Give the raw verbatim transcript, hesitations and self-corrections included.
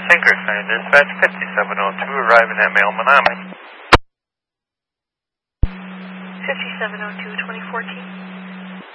Synchrotron Dispatch fifty-seven oh two, arriving at Mailman Island. fifty-seven oh two, twenty fourteen.